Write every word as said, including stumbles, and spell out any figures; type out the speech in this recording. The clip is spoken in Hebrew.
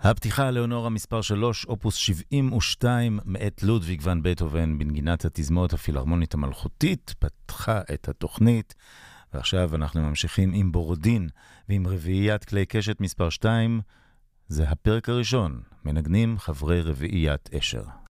הפתיחה לאונורה מספר שלוש, אופוס שבעים ושתיים, מאת לודוויג ון בטהובן, בנגינת התזמורת הפילהרמונית המלכותית, פתחה את התוכנית, ועכשיו אנחנו ממשיכים עם בורודין, ועם רביעיית כלי קשת מספר שתיים, זה הפרק הראשון, מנגנים חברי רביעיית אשר.